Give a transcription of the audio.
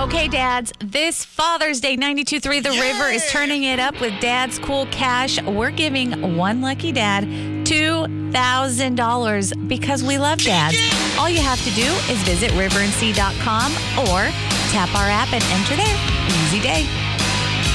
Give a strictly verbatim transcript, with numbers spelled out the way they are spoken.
Okay, dads, this Father's Day, ninety-two point three The River is turning it up with Dad's Cool Cash. We're giving one lucky dad two thousand dollars because we love dads. All you have to do is visit river and sea dot com or tap our app and enter there. Easy day.